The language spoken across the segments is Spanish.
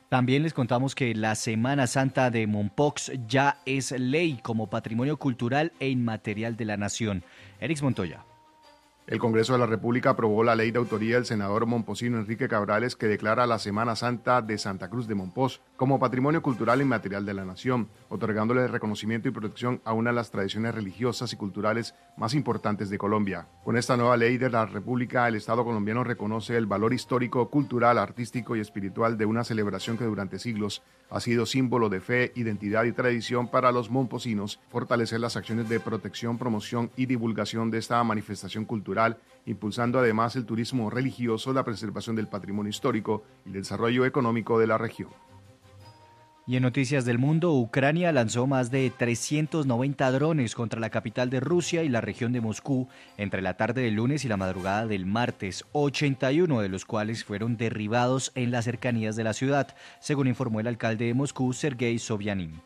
También les contamos que la Semana Santa de Mompox ya es ley como patrimonio cultural e inmaterial de la nación. Erix Montoya. El Congreso de la República aprobó la ley de autoría del senador momposino Enrique Cabrales que declara la Semana Santa de Santa Cruz de Mompox como patrimonio cultural e inmaterial de la nación, otorgándole reconocimiento y protección a una de las tradiciones religiosas y culturales más importantes de Colombia. Con esta nueva ley de la República, el Estado colombiano reconoce el valor histórico, cultural, artístico y espiritual de una celebración que durante siglos ha sido símbolo de fe, identidad y tradición para los momposinos, fortalecer las acciones de protección, promoción y divulgación de esta manifestación cultural, impulsando además el turismo religioso, la preservación del patrimonio histórico y el desarrollo económico de la región. Y en noticias del mundo, Ucrania lanzó más de 390 drones contra la capital de Rusia y la región de Moscú entre la tarde del lunes y la madrugada del martes, 81 de los cuales fueron derribados en las cercanías de la ciudad, según informó el alcalde de Moscú, Sergei Sobyanin.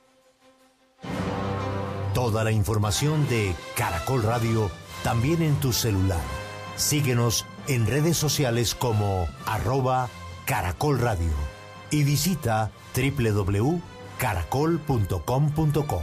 Toda la información de Caracol Radio también en tu celular. Síguenos en redes sociales como @Caracol Radio y visita www.caracol.com.co.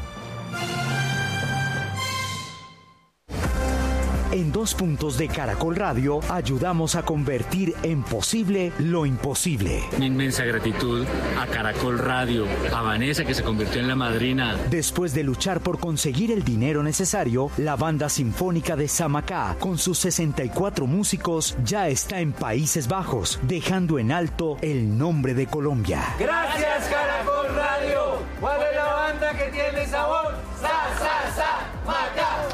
En 2 puntos de Caracol Radio ayudamos a convertir en posible lo imposible. Mi inmensa gratitud a Caracol Radio, a Vanessa que se convirtió en la madrina. Después de luchar por conseguir el dinero necesario, la banda sinfónica de Samacá, con sus 64 músicos, ya está en Países Bajos, dejando en alto el nombre de Colombia. Gracias Caracol Radio. ¿Cuál es la banda que tiene sabor? Macá.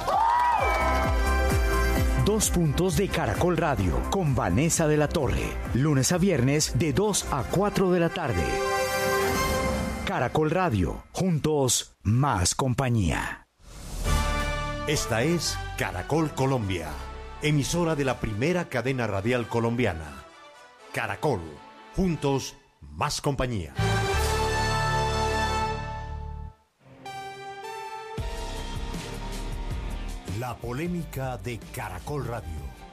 2 puntos de Caracol Radio con Vanessa de la Torre. Lunes a viernes de 2 a 4 de la tarde. Caracol Radio. Juntos, más compañía. Esta es Caracol Colombia, emisora de la primera cadena radial colombiana. Caracol. Juntos, más compañía. La polémica de Caracol Radio.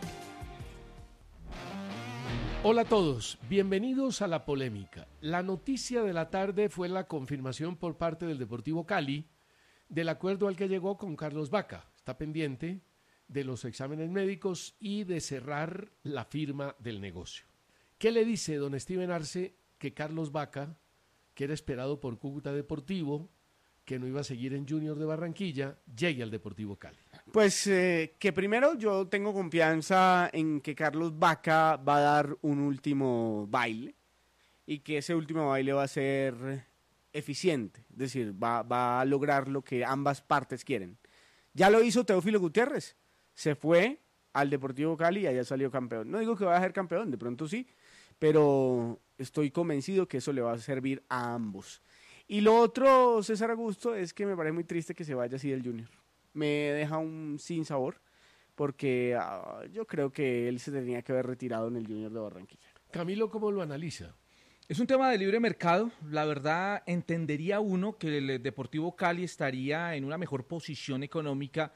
Hola a todos, bienvenidos a La Polémica. La noticia de la tarde fue la confirmación por parte del Deportivo Cali del acuerdo al que llegó con Carlos Vaca. Está pendiente de los exámenes médicos y de cerrar la firma del negocio. ¿Qué le dice don Steven Arce que Carlos Vaca, que era esperado por Cúcuta Deportivo, que no iba a seguir en Junior de Barranquilla, llegue al Deportivo Cali? Pues que primero yo tengo confianza en que Carlos Vaca va a dar un último baile y que ese último baile va a ser eficiente, es decir, va a lograr lo que ambas partes quieren. Ya lo hizo Teófilo Gutiérrez, se fue al Deportivo Cali y allá salió campeón. No digo que vaya a ser campeón, de pronto sí, pero estoy convencido que eso le va a servir a ambos. Y lo otro, César Augusto, es que me parece muy triste que se vaya así del Junior. Me deja un sinsabor, porque yo creo que él se tenía que haber retirado en el Junior de Barranquilla. Camilo, ¿cómo lo analiza? Es un tema de libre mercado. La verdad, entendería uno que el Deportivo Cali estaría en una mejor posición económica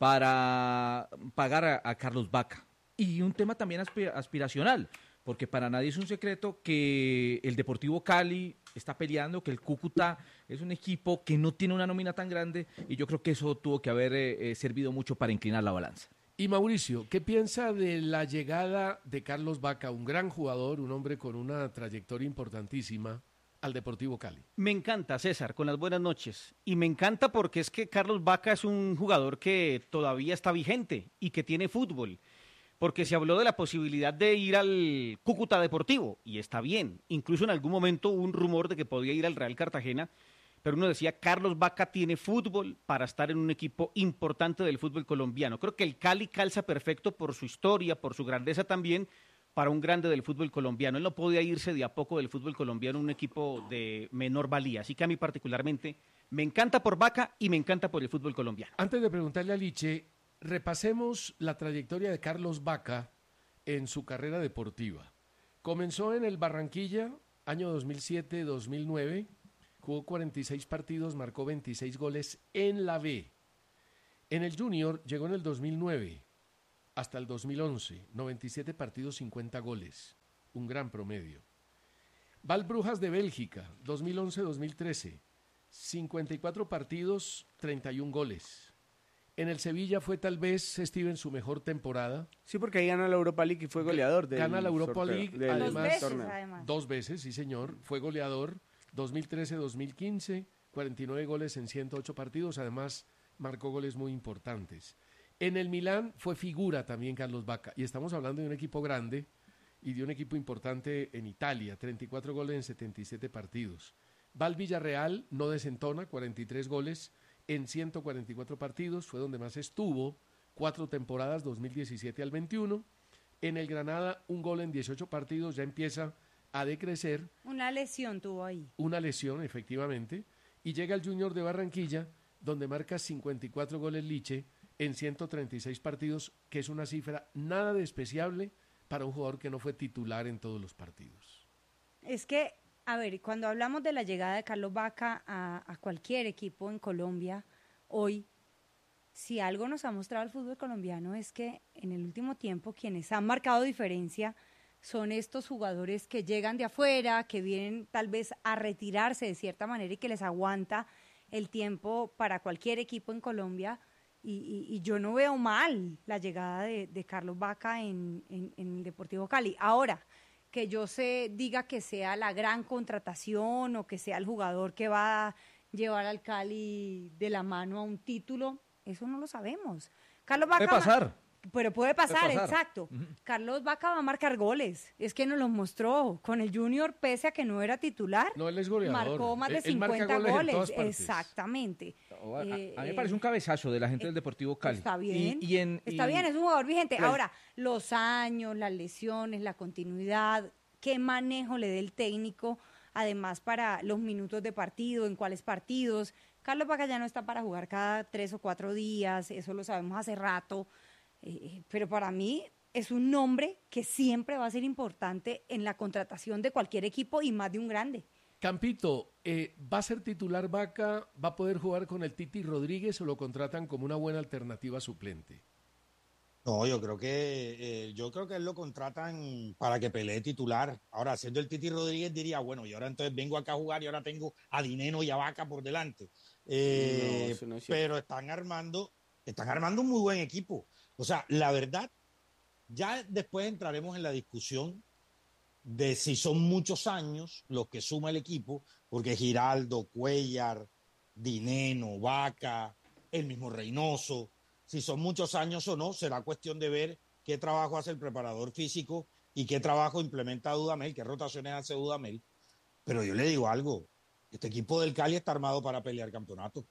para pagar a Carlos Vaca. Y un tema también aspiracional, porque para nadie es un secreto que el Deportivo Cali está peleando, que el Cúcuta es un equipo que no tiene una nómina tan grande, y yo creo que eso tuvo que haber servido mucho para inclinar la balanza. Y Mauricio, ¿qué piensa de la llegada de Carlos Vaca, un gran jugador, un hombre con una trayectoria importantísima, al Deportivo Cali? Me encanta, César, con las buenas noches. Y me encanta porque es que Carlos Vaca es un jugador que todavía está vigente y que tiene fútbol. Porque se habló de la posibilidad de ir al Cúcuta Deportivo, y está bien. Incluso en algún momento hubo un rumor de que podía ir al Real Cartagena, pero uno decía, Carlos Vaca tiene fútbol para estar en un equipo importante del fútbol colombiano. Creo que el Cali calza perfecto por su historia, por su grandeza también, para un grande del fútbol colombiano. Él no podía irse de a poco del fútbol colombiano en un equipo de menor valía. Así que a mí particularmente me encanta por Vaca y me encanta por el fútbol colombiano. Antes de preguntarle a Liche, repasemos la trayectoria de Carlos Vaca en su carrera deportiva. Comenzó en el Barranquilla, año 2007-2009, jugó 46 partidos, marcó 26 goles en la B. En el Junior llegó en el 2009 hasta el 2011, 97 partidos, 50 goles, un gran promedio. Va al Brujas de Bélgica, 2011-2013. 54 partidos, 31 goles. En el Sevilla fue tal vez, Steven, su mejor temporada. Sí, porque ahí gana la Europa League y fue goleador. Gana la Europa League, además. además. 2 veces, sí señor. Fue goleador 2013-2015, 49 goles en 108 partidos. Además, marcó goles muy importantes. En el Milán fue figura también Carlos Bacca. Y estamos hablando de un equipo grande y de un equipo importante en Italia. 34 goles en 77 partidos. Va al Villarreal, no desentona, 43 goles en 144 partidos, fue donde más estuvo, 4 temporadas, 2017 al 21. En el Granada, 1 gol en 18 partidos, ya empieza a decrecer. Una lesión tuvo ahí. Una lesión, efectivamente. Y llega al Junior de Barranquilla, donde marca 54 goles Liche en 136 partidos, que es una cifra nada despreciable para un jugador que no fue titular en todos los partidos. Es que, a ver, cuando hablamos de la llegada de Carlos Bacca a cualquier equipo en Colombia, hoy, si algo nos ha mostrado el fútbol colombiano es que en el último tiempo quienes han marcado diferencia son estos jugadores que llegan de afuera, que vienen tal vez a retirarse de cierta manera y que les aguanta el tiempo para cualquier equipo en Colombia. Y yo no veo mal la llegada de Carlos Bacca en el Deportivo Cali. Ahora, que yo diga que sea la gran contratación o que sea el jugador que va a llevar al Cali de la mano a un título, eso no lo sabemos. Carlos Bacca puede pasar. Pero puede pasar, exacto. Carlos Bacca va a marcar goles. Es que nos los mostró con el Junior, pese a que no era titular. No, él es goleador. Marcó más de 50 goles. Exactamente. A mí me parece un cabezazo de la gente del Deportivo Cali. Está bien. Está bien, es un jugador vigente. Claro. Ahora, los años, las lesiones, la continuidad, qué manejo le dé el técnico, además para los minutos de partido, en cuáles partidos. Carlos Bacca ya no está para jugar cada 3 o 4 días, eso lo sabemos hace rato. Pero para mí es un nombre que siempre va a ser importante en la contratación de cualquier equipo y más de un grande. Campito, ¿va a ser titular Bacca? ¿Va a poder jugar con el Titi Rodríguez o lo contratan como una buena alternativa suplente? No, yo creo que él lo contratan para que pelee titular. Ahora, siendo el Titi Rodríguez, diría, bueno, y ahora entonces vengo acá a jugar y ahora tengo a Dineno y a Bacca por delante. No, pero están armando un muy buen equipo. O sea, la verdad, ya después entraremos en la discusión de si son muchos años los que suma el equipo, porque Giraldo, Cuellar, Dineno, Bacca, el mismo Reynoso, si son muchos años o no, será cuestión de ver qué trabajo hace el preparador físico y qué trabajo implementa Dudamel, qué rotaciones hace Dudamel. Pero yo le digo algo, este equipo del Cali está armado para pelear campeonato.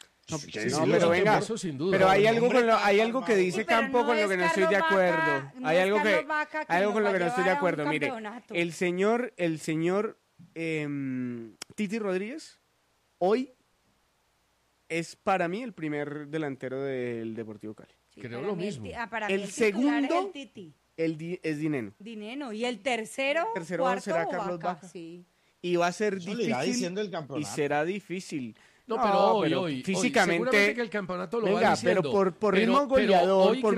Pero venga, pero hay algo que dice Campo con lo que no estoy de acuerdo. Hay algo con lo que no estoy de acuerdo. Mire, el señor Titi Rodríguez hoy es para mí el primer delantero del Deportivo Cali. Sí, creo lo mismo. El segundo es Dineno. Y el tercero será Carlos Bacca. Sí. Y va a ser difícil. Y será difícil. No, pero hoy físicamente, seguramente que el campeonato lo va diciendo. Pero por ritmo goleador, por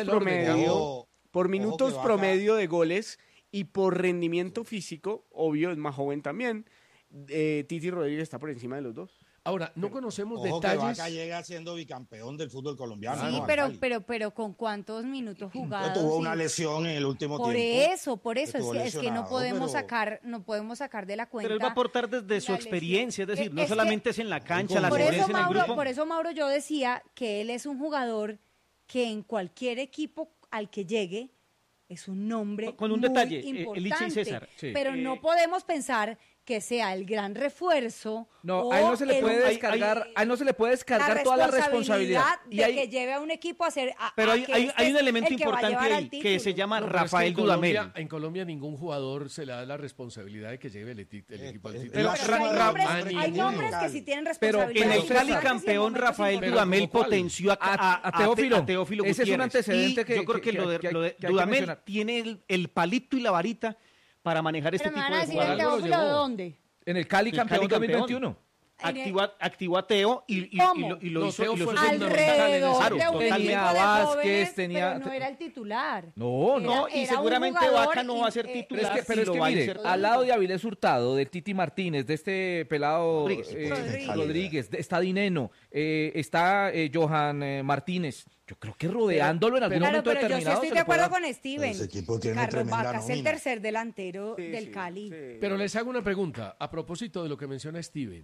minutos promedio de goles y por rendimiento físico, obvio, es más joven también. Titi Rodríguez está por encima de los dos. Ahora, no conocemos detalles. Que Bacca llega siendo bicampeón del fútbol colombiano. Sí, pero ¿con cuántos minutos jugados? Tuvo una lesión en el último tiempo. Por eso es que no podemos sacar de la cuenta. Pero él va a aportar desde su experiencia, es decir, no solamente es en la cancha, la experiencia en el grupo. Por eso, Mauro, yo decía que él es un jugador que en cualquier equipo al que llegue es un nombre con un muy detalle, importante, Liche y César. Sí. Pero no podemos pensar que sea el gran refuerzo. No, a él no se le puede descargar, toda la responsabilidad de que lleve a un equipo a hacer. Pero hay un elemento importante ahí que se llama Rafael Dudamel. En Colombia ningún jugador se le da la responsabilidad de que lleve el equipo al título. Pero hay nombres que sí tienen responsabilidad. En el Cali campeón Rafael Dudamel potenció a Teófilo Gutiérrez. Ese es un antecedente que yo creo que lo de Dudamel tiene el palito y la varita para manejar este tipo de jugadores. ¿De dónde? En el Cali campeón 2021. activó a Teo y lo hizo. Teo fue alrededor de un tenía equipo de Vázquez, jóvenes, tenía... pero no era el titular. No, y seguramente Vaca no va a ser titular. Pero es que mire, al lado de Avilés Hurtado, del Titi Martínez, de este pelado Rodríguez, está Dineno, está Johan Martínez. Yo creo que rodeándolo en algún momento determinado. Yo sí estoy de acuerdo con Steven. Ese equipo tiene Carlos tremenda Vaca es el nómina. tercer delantero del Cali. Pero les hago una pregunta a propósito de lo que menciona Steven.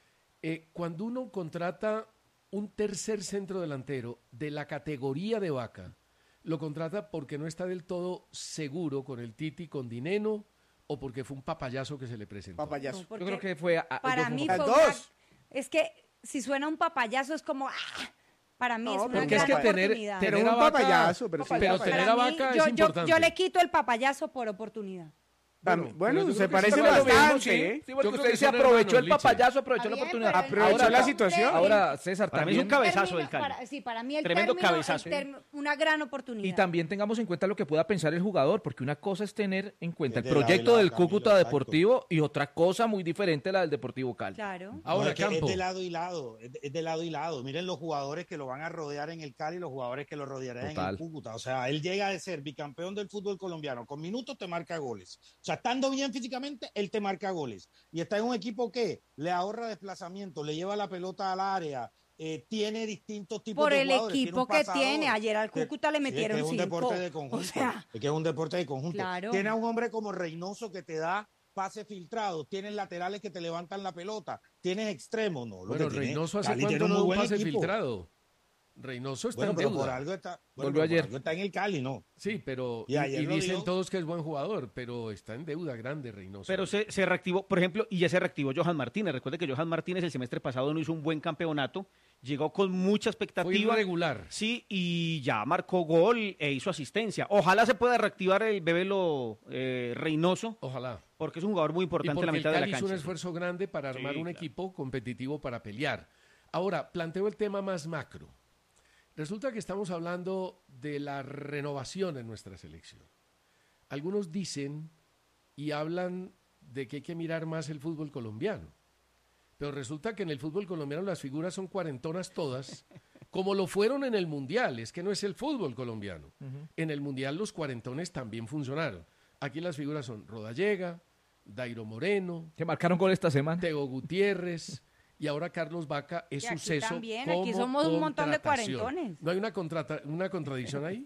Cuando uno contrata un tercer centro delantero de la categoría de Vaca, ¿lo contrata porque no está del todo seguro con el Titi, con Dineno, o porque fue un papayazo que se le presentó? Papayazo. No, Yo creo que fue... para mí fue dos. Es que si suena un papayazo es como... Para mí es una porque gran es que oportunidad. Pero tener un a Vaca, papayazo, pero sí, pero papayazo. tener a Vaca es importante. Yo le quito el papayazo por oportunidad. Bueno, yo se creo que parece sí fue lo mismo, bastante, sí, ¿eh? sí, porque Yo creo usted que se son aprovechó el hermanos, papayazo, aprovechó Está la bien, oportunidad. pero Aprovechó la situación. Ahora, César, Para mí es también... un cabezazo del Cali. Sí, para mí el Tremendo término, cabezazo. una gran oportunidad. Y también tengamos en cuenta lo que pueda pensar el jugador, porque una cosa es tener en cuenta Es el de proyecto lado y del lado, Camilo, Cúcuta exacto. Deportivo y otra cosa muy diferente la del Deportivo Cali. Claro. Ahora, No, es que Campo. es de lado y lado, es de lado y lado. Miren los jugadores que lo van a rodear en el Cali y los jugadores que lo rodearán en el Cúcuta. O sea, él llega a ser bicampeón del fútbol colombiano. Con minutos te marca goles. O sea, estando bien físicamente, él te marca goles. Y está en un equipo que le ahorra desplazamiento, le lleva la pelota al área, tiene distintos tipos Por de el jugadores. equipo que tiene. Ayer al Cúcuta le metieron es que es un 5. deporte de conjunto. O sea, es que es un deporte de conjunto. Claro. Tiene a un hombre como Reynoso que te da pases filtrados, tienes laterales que te levantan la pelota, tienes extremos, ¿no? Bueno, Reynoso hace Cali tiene cuánto no muy da un buen pase equipo. filtrado. Reynoso está Bueno, en pero deuda. por algo está, Volvió ayer. por algo está en el Cali, ¿no? Sí, pero Y ayer lo dicen dio. todos que es buen jugador, pero está en deuda grande Reynoso. Pero se reactivó, por ejemplo, y ya se reactivó Johan Martínez. Recuerde que Johan Martínez el semestre pasado no hizo un buen campeonato, llegó con mucha expectativa. fue irregular. Sí, y ya marcó gol e hizo asistencia. Ojalá se pueda reactivar el Bebelo Reynoso, Ojalá. porque es un jugador muy Y importante porque en la mitad el de la Cali hizo cancha. un esfuerzo grande para armar Sí, un claro. equipo competitivo para pelear. Ahora, planteo el tema más macro. Resulta que estamos hablando de la renovación en nuestra selección. Algunos dicen y hablan de que hay que mirar más el fútbol colombiano. Pero resulta que en el fútbol colombiano las figuras son cuarentonas todas, como lo fueron en el Mundial. Es que no es el fútbol colombiano. En el Mundial los cuarentones también funcionaron. Aquí las figuras son Rodallega, Dairo Moreno, Que marcaron gol esta semana. Teo Gutiérrez y ahora Carlos Vaca es Y aquí suceso también, como aquí somos un montón de contratación. cuarentones. ¿No hay una contradicción ahí?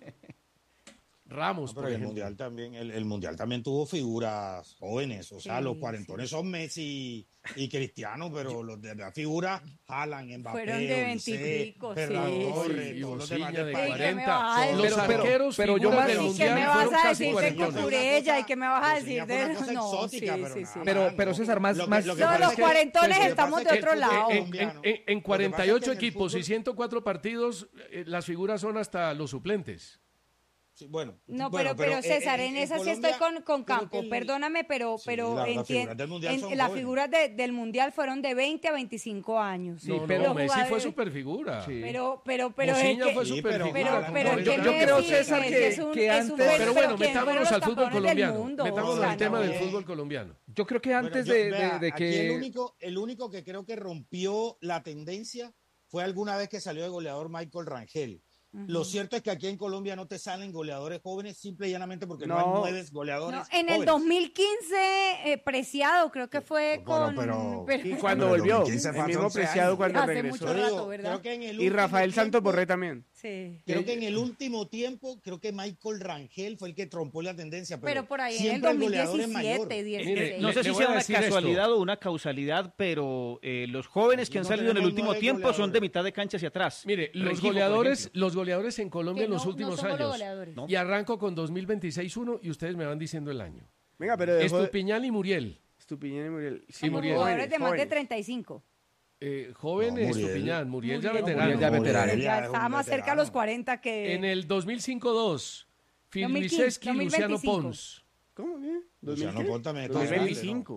Ramos, No, por pero el ejemplo. mundial también, el mundial también tuvo figuras jóvenes, o sea, Sí, los cuarentones son Messi y Cristiano, pero los de la figura Haaland, Mbappé, Fueron de Olise, 20 y pico, Ferran sí. Torres, Y todos los Bocilla demás de país. 40. Los Pero- arqueros pero yo figuras más- del ¿Y qué Mundial me vas fueron a casi decir de cuarentones. Cucurella? ¿Y qué me vas a Bocilla decir fue de...? una cosa No, exótica, sí, pero sí, nada sí. más. Pero César, más... Lo que más No, pasa los es que- cuarentones lo que estamos pasa de es que otro el lado. fútbol En colombiano- en Lo que pasa es 48 que en el equipos y fútbol- 104 partidos, las figuras son hasta los suplentes. Sí, bueno, No, bueno, pero César, en esa sí estoy Colombia, con creo Campo. que el- Perdóname, pero Sí, las entiendo. figuras del Mundial son Las jóvenes. figuras del Mundial fueron de 20 a 25 años. No, pero no, Messi jugadores- fue superfigura. Sí. Pero es Mociña que... fue Sí, superfigura. pero- Pero Yo ¿qué creo, Messi? César, Messi que es un antes- pero Pero bueno, ¿quién fueron metámonos los al fútbol campeones del colombiano. mundo? Metámonos O sea, al tema no. del fútbol colombiano. Yo creo que Bueno, antes yo- de vea, de aquí que... el único que creo que rompió la tendencia fue alguna vez que salió de goleador Michael Rangel. Lo cierto es que aquí en Colombia no te salen goleadores jóvenes simple y llanamente porque no hay No. 9 goleadores No, en el jóvenes. 2015, Preciado, creo que fue con... Y cuando Pero el volvió, 2015 el fue hace mismo 11 Preciado años. cuando Hace regresó. mucho Yo digo, rato, ¿verdad? creo que en el Y último Rafael Santos tiempo- Borré también. Sí. Creo que en el último tiempo, creo que Michael Rangel fue el que trompó la tendencia. Pero por ahí en el siempre goleador es 2017, mayor. 16. No Le- sé le si voy sea a una decir esto. casualidad o una causalidad, pero los jóvenes que Aquí han no salido en el tenemos último 9 tiempo son de goleadores. mitad de cancha hacia atrás. Mire, los Rengifo, por goleadores en Colombia Que en los no últimos somos los años. goleadores. ¿No? Y arranco con 2026-1 y ustedes me van diciendo el año. Venga, pero dejó de- Estupiñán y Muriel. Estupiñán y Muriel. Sí, Muriel. Jugadores de más de jóvenes. 35. Joven No, Muriel. Estupiñán, Muriel ya Muriel. veterano. Muriel ya veterano. Ya es un estaba más cerca a los veterano. 40 que... En el 2005-2, 2015, Filiseski y Luciano 2025. Pons. ¿Cómo? ¿Qué? Luciano ¿2000 qué? Ponta me está 2025.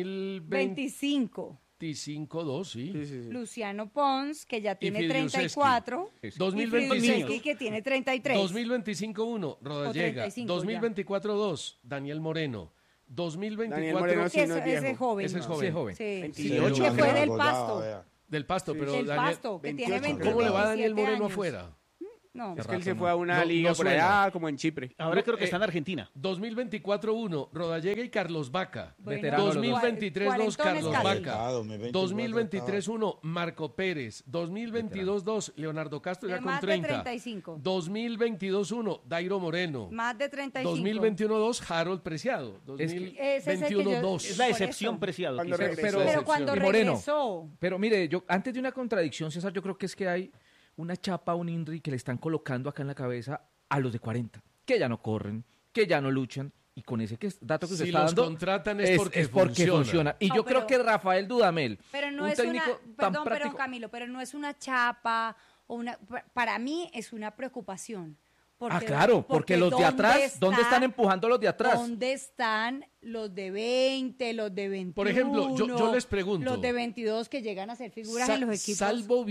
2025-2, 25. sí. Sí, sí, sí. Luciano Pons, que ya tiene Fidriuszewski. 34. Y 2025. Fidriuszewski, que tiene 33. 2025-1, Rodallega. 35 ya. 2024-2, Daniel Moreno. 2024. Moreno sí no es viejo. Ese es joven. Ese es joven. Sí, es joven. Sí. 28. Que fue del Acordado, Pasto. vea. Del Pasto, Sí. pero Del Daniel, Pasto, que tiene 28. 20, ¿cómo le va a Daniel 27 Moreno años. afuera? No. Es que él se fue a una No, liga no por suena. allá, como en Chipre. Ahora creo que está en Argentina. 2024-1, Rodallega y Carlos Vaca. Bueno, Veterano los dos. 2023-2, Carlos Cuarentones Vaca. 2023-1, Marco Pérez. 2022-2, Leonardo Castro ya De con más de 30. 35. 2022-1, Dairo Moreno. Más de 35. 2021-2, Harold Preciado. Ese es el que yo- 2021-2. Es la Por excepción, eso. Preciado. Cuando quizás. regresó. Pero cuando Y Moreno. regresó. Pero mire, yo antes de una contradicción, César, yo creo que es que hay una chapa, un INRI que le están colocando acá en la cabeza a los de 40, que ya no corren, que ya no luchan, y con ese dato que se Si está los dando contratan es porque funciona. Y No, yo pero- creo que Rafael Dudamel, Pero no un es técnico una, tan perdón, práctico, Camilo, pero no es una chapa o una, para mí es una preocupación. Porque, claro, porque los de atrás, ¿dónde están empujando los de atrás? ¿Dónde están los de 20, los de 21? Por ejemplo, yo les pregunto. Los de 22 que llegan a ser figuras en los equipos. Salvo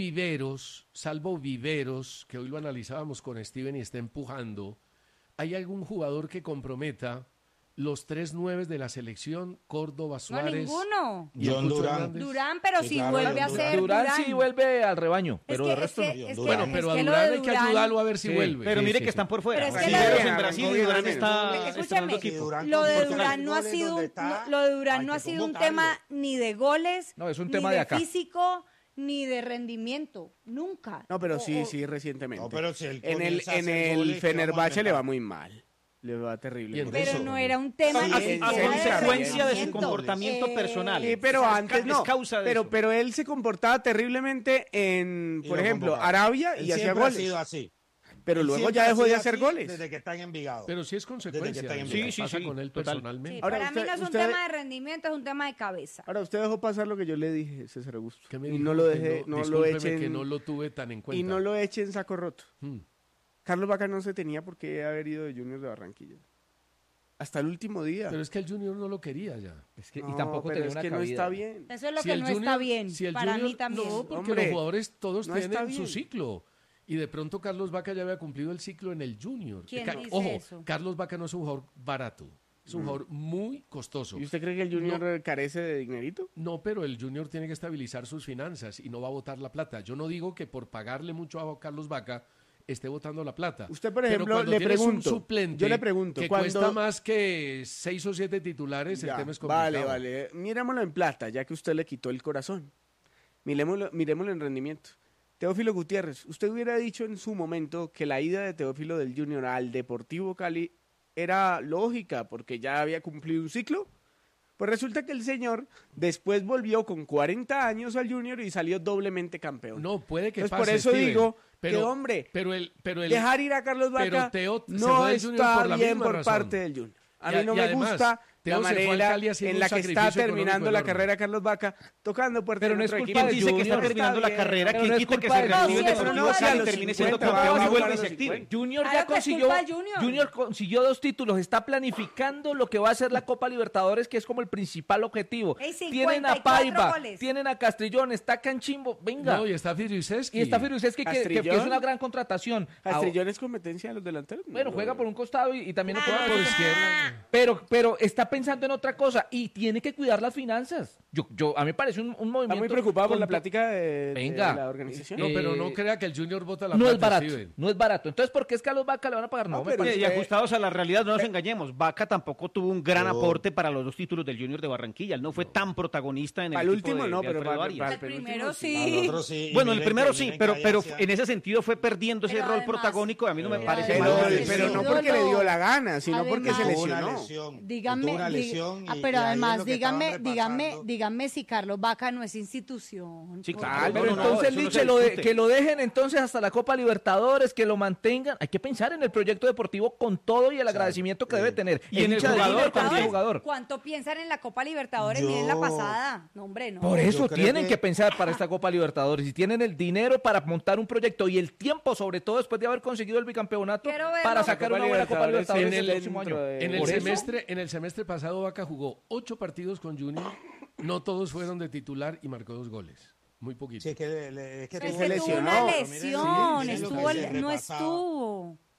Viveros, que hoy lo analizábamos con Steven y está empujando, ¿hay algún jugador que comprometa los 3 9 de la selección, Córdoba, No, Suárez? ninguno. y John Alfonso Durán. Hernández? Durán, pero Sí, si claro, vuelve a Durán. ser Durán sí vuelve al rebaño, pero de resto no. Bueno, pero a es que lo Durán de hay que Durán- ayudarlo a ver si Sí, vuelve. Pero Sí, mire sí, que sí. están por fuera. Pero es que Viveros lo de en Durán- Brasil y Durán está Escúchame, estrenando equipo. Lo de Porque Durán no ha goles sido donde está, lo de Durán hay no ha que sido un convocarlo. tema ni de goles, No, es un ni tema de acá. físico, ni de rendimiento, nunca. No, pero O- sí, o- sí, recientemente. No, pero si él en comienza a el hacer goles, ¿qué Fenerbahce vamos a le va inventar? muy mal. Le va terrible. Bien, Pero eso. no era un tema Sí, ni A siquiera consecuencia de su rendimiento. comportamiento personal. Sí, pero Es antes es no. causa de eso. Pero él se comportaba terriblemente en, Y por lo ejemplo, convocaba. Arabia Él y hacía siempre ha goles. sido así. Pero Él luego siempre ya ha dejó de sido hacer así goles. Desde que está en Envigado. Pero sí es consecuencia. está en de lo que Bilbao. pasa con él total. personalmente. Sí, Ahora, para mí no es un usted- tema de rendimiento, es un tema de cabeza. Ahora, usted dejó pasar lo que yo le dije, César Augusto. ¿Qué me Y dijo? no lo Que deje, no lo discúlpeme echen. que no lo tuve tan en cuenta. Y no lo echen saco roto. Hmm. Carlos Vaca no se tenía por qué haber ido de Junior de Barranquilla. Hasta el último día. Pero es que el Junior no lo quería ya. Es que, No, y tampoco pero tenía es una que no cabida. está bien. Eso es lo Si que el no Junior- está bien. si el Para Junior- mí también. No, porque Hombre, los jugadores todos no está tienen su bien. ciclo. Y de pronto Carlos Vaca ya había cumplido el ciclo en el Junior. ¿Quién dice Ojo, eso? Carlos Vaca no es un jugador barato. Es un jugador muy costoso. ¿Y usted cree que el Junior No. carece de dinerito? No, pero el Junior tiene que estabilizar sus finanzas y no va a botar la plata. Yo no digo que por pagarle mucho a Carlos Vaca esté botando la plata. Usted, por Pero ejemplo, cuando le tienes pregunto, un suplente yo le pregunto, que cuando- cuesta más que 6 o 7 titulares, el Ya, tema es complicado. vale, vale. Mirémoslo en plata, ya que usted le quitó el corazón. Miremoslo en rendimiento. Teófilo Gutiérrez, usted hubiera dicho en su momento que la ida de Teófilo del Junior al Deportivo Cali era lógica porque ya había cumplido un ciclo. Pues resulta que el señor después volvió con 40 años al Junior y salió doblemente campeón. No, puede que Entonces, pase, por eso Steven, digo pero, que, hombre, pero el dejar ir a Carlos pero Vaca Teo se no fue del Junior está por la bien misma por razón. parte del Junior. A Y mí no y me además, gusta Teo la se fue al manera Cali haciendo en un la que está sacrificio terminando económico la enorme. carrera Carlos Vaca, tocando puertas Pero en no es otro culpa equipo. del Quien dice que está Junior, terminando la carrera, pero que no es quita que culpa se del reactive Junior, de pero pronto no a sea y los termine 50, siendo va a campeón y jugar vuelve a y los se active. 50. Junior Claro ya que es consiguió, culpa del Junior. Junior consiguió 2 títulos, está planificando lo que va a ser la Copa Libertadores, que es como el principal objetivo. Ey, Tienen a 54 Paiva, goles. tienen a Castrillón, está Canchimbo, venga. No, y está Firuseski. Y está Firuseski, que es Castrillón. una gran contratación. Castrillón es competencia de los delanteros. Bueno, No, juega por un costado y también lo Juega puede por hacer. izquierda. Pero está pensando en otra cosa y tiene que cuidar las finanzas. A mí me parece un movimiento. Está muy preocupado por la con- plática de Venga. la organización. No, pero Eh, no crea que el Junior vota la No plata, es barato, Steven. no es barato. Entonces, ¿por qué es Carlos Vaca le van a pagar? No, No, me pero parece. Y ajustados a la realidad, no nos Pe- engañemos. Vaca tampoco tuvo un gran aporte para los 2 títulos del Junior de Barranquilla. Él no fue tan protagonista en el Al equipo último de, no, de pero Alfredo para- Arias. para- El pero el primero último sí. Al otro sí, y Bueno, el miren primero que- sí, miren pero que allá hacía- en ese sentido fue perdiendo ese Pero rol además- protagónico. A mí no me Pero parece además- mal. Pero, Ese pero no ídolo- porque le dio la gana, sino porque se Además- Tuvo una lesionó. lesión. Díganme, Tuvo una lesión y- pero y ahí además, es lo que estaban repasando. díganme si Carlos Vaca no es institución. Sí, Por claro, favor. Pero no, no, entonces, eso no Liche, se discute. que lo dejen entonces hasta la Copa Libertadores, que lo mantengan. Hay que pensar en el proyecto deportivo con todo y el agradecimiento que debe tener. Y en el hincha de jugador Junior también. como jugador. ¿Cuánto piensan en la Copa Libertadores? Yo- Miren la pasada. No, hombre, no. Por eso creo tienen que- que pensar para esta Copa Libertadores. Y tienen el dinero para montar un proyecto y el tiempo, sobre todo después de haber conseguido el bicampeonato, Quiero verlo. para sacar una buena Copa Libertadores en el el- próximo año. En el, Por eso- semestre pasado Vaca jugó 8 partidos con Junior, no todos fueron de titular y marcó 2 goles. Muy poquito. Sí, es que, es que Pero es tuvo que tuvo lesionó. una Pero lesión, miren lo que estuvo, se no repasaba. estuvo.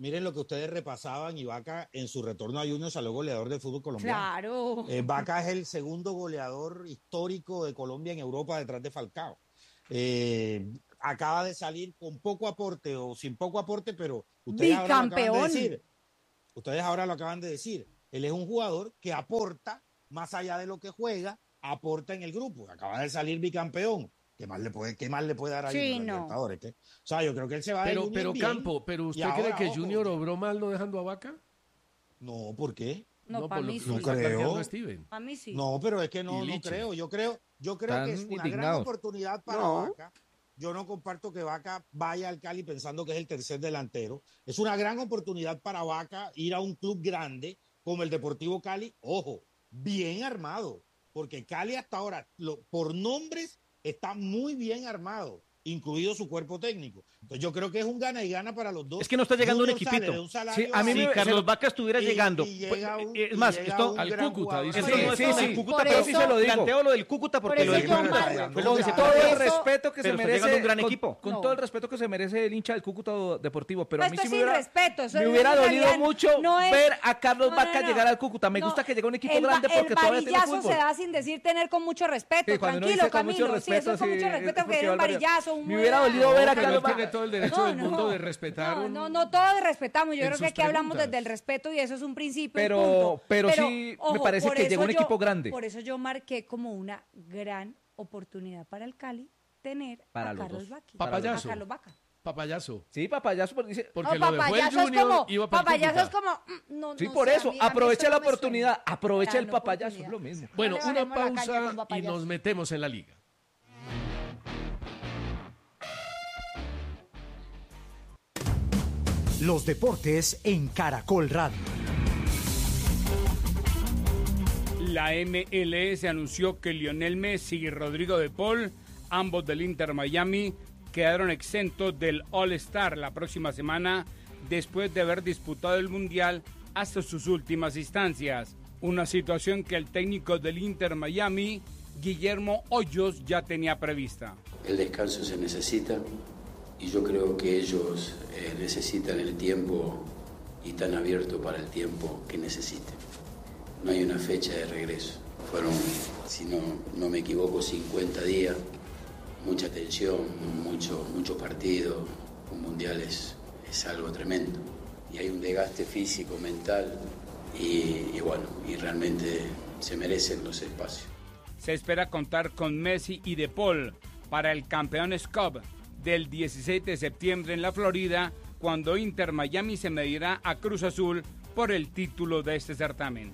miren lo que ustedes repasaban y Vaca en su retorno a Junior salió goleador del fútbol colombiano. Claro. Vaca es el segundo goleador histórico de Colombia en Europa detrás de Falcao. Acaba de salir con poco aporte o sin poco aporte, pero ustedes ahora lo acaban de decir. Él es un jugador que aporta más allá de lo que juega, aporta en el grupo. Acaba de salir bicampeón. ¿Qué más le puede dar a Junior Libertadores? O sea, yo creo que él se va de Junior Pero bien. Campo, ¿pero usted cree que Junior obró mal no dejando a Vaca? No, ¿por qué? No, para mí sí. No creo. Para mí sí. No, pero es que no creo. Yo creo que es una gran oportunidad para Vaca. Yo no comparto que Vaca vaya al Cali pensando que es el tercer delantero. Es una gran oportunidad para Vaca ir a un club grande como el Deportivo Cali. Ojo, bien armado. Porque Cali hasta ahora, por nombres, está muy bien armado, incluido su cuerpo técnico. Entonces yo creo que es un gana y gana para los dos. Es que no está llegando un equipito. Sí, a mí si Carlos Vaca estuviera llegando. Es más, esto al Cúcuta, dice. Sí, Cúcuta, pero sí se lo digo. Planteo lo del Cúcuta porque lo del Cúcuta. Con todo el respeto que se merece. Un gran equipo. Con todo el respeto que se merece el hincha del Cúcuta Deportivo, pero a mí sí me hubiera dolido mucho ver a Carlos Vaca llegar al Cúcuta. Me gusta que llegue un equipo grande porque todavía tiene fútbol. El varillazo se da sin decir tener con mucho respeto. Tranquilo, Camilo. Sí, eso es con mucho respeto porque era un varillazo. Me hubiera dolido ver a Carlos Vaca. Tiene todo el derecho del mundo de respetar. No, todos respetamos. Yo creo que aquí hablamos desde el respeto y eso es un principio. Pero sí me parece que llegó un equipo grande. Por eso yo marqué como una gran oportunidad para el Cali tener a Carlos Vaca. A Carlos Vaca. Papayazo. Sí, papayazo. Porque lo dejó el Junior, iba para papayazo es como... sí, por eso. Aprovecha la oportunidad. Aprovecha el papayazo. Es lo mismo. Bueno, una pausa y nos metemos en la liga. Los deportes en Caracol Radio. La MLS anunció que Lionel Messi y Rodrigo de Paul, ambos del Inter Miami, quedaron exentos del All-Star la próxima semana después de haber disputado el Mundial hasta sus últimas instancias. Una situación que el técnico del Inter Miami, Guillermo Hoyos, ya tenía prevista. El descanso se necesita y yo creo que ellos necesitan el tiempo y están abiertos para el tiempo que necesiten. No hay una fecha de regreso. Fueron, si no me equivoco, 50 días, mucha tensión, mucho partido. Un mundial es algo tremendo. Y hay un desgaste físico, mental y realmente se merecen los espacios. Se espera contar con Messi y De Paul para el Campeones Cup del 16 de septiembre en la Florida, cuando Inter Miami se medirá a Cruz Azul por el título de este certamen.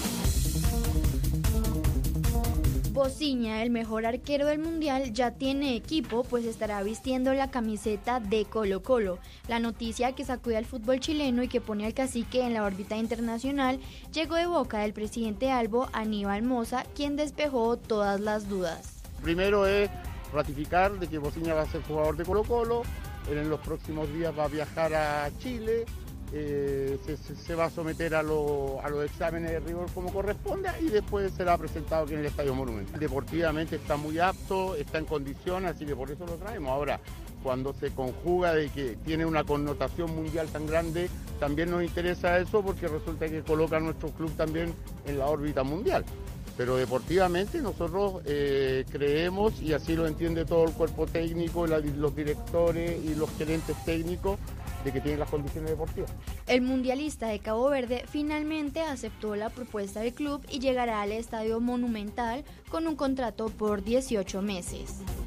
Bociña, el mejor arquero del mundial, ya tiene equipo, pues estará vistiendo la camiseta de Colo-Colo. La noticia que sacude al fútbol chileno y que pone al cacique en la órbita internacional llegó de boca del presidente Albo, Aníbal Mosa, quien despejó todas las dudas. Primero es ratificar de que Bociña va a ser jugador de Colo-Colo, en los próximos días va a viajar a Chile, se va a someter a los exámenes de rigor como corresponda y después será presentado aquí en el Estadio Monumental. Deportivamente está muy apto, está en condiciones, así que por eso lo traemos. Ahora, cuando se conjuga de que tiene una connotación mundial tan grande, también nos interesa eso porque resulta que coloca a nuestro club también en la órbita mundial. Pero deportivamente nosotros creemos, y así lo entiende todo el cuerpo técnico, los directores y los gerentes técnicos, de que tienen las condiciones deportivas. El mundialista de Cabo Verde finalmente aceptó la propuesta del club y llegará al Estadio Monumental con un contrato por 18 meses.